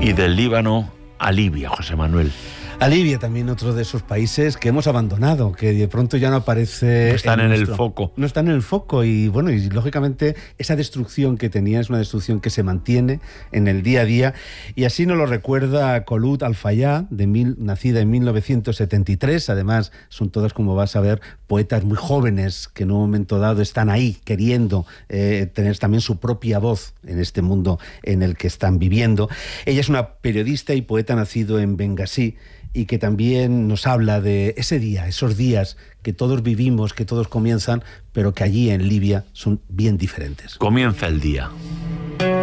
Y del Líbano a Libia, José Manuel. A Libia también, otro de esos países que hemos abandonado, que de pronto ya no aparece... No están en el foco. No están en el foco y bueno, y lógicamente esa destrucción que tenía es una destrucción que se mantiene en el día a día, y así nos lo recuerda Kholoud Al-Fayad, nacida en 1973. Además, son todas, como vas a ver, poetas muy jóvenes que en un momento dado están ahí queriendo tener también su propia voz en este mundo en el que están viviendo. Ella es una periodista y poeta nacido en Bengasi, y que también nos habla de ese día, esos días que todos vivimos, que todos comienzan, pero que allí en Libia son bien diferentes. Comienza el día.